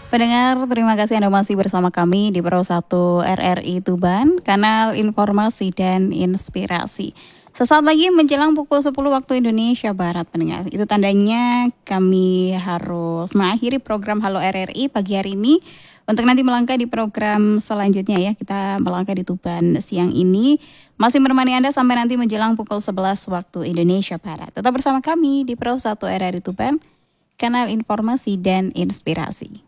Pendengar, terima kasih Anda masih bersama kami di Pro 1 RRI Tuban, kanal informasi dan inspirasi. Sesaat lagi menjelang pukul 10 waktu Indonesia Barat, pendengar. Itu tandanya kami harus mengakhiri program Halo RRI pagi hari ini. Untuk nanti melangkah di program selanjutnya ya, kita melangkah di Tuban siang ini. Masih menemani Anda sampai nanti menjelang pukul 11 waktu Indonesia Barat. Tetap bersama kami di Pro 1 RRI Tuban, kanal informasi dan inspirasi.